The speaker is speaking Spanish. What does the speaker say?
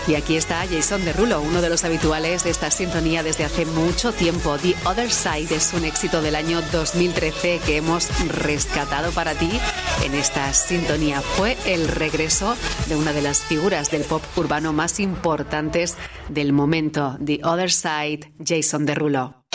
Y aquí está Jason Derulo, uno de los habituales de esta sintonía desde hace mucho tiempo. The Other Side es un éxito del año 2013 que hemos rescatado para ti en esta sintonía. Fue el regreso de una de las figuras del pop urbano más importantes del momento. The Other Side, Jason Derulo.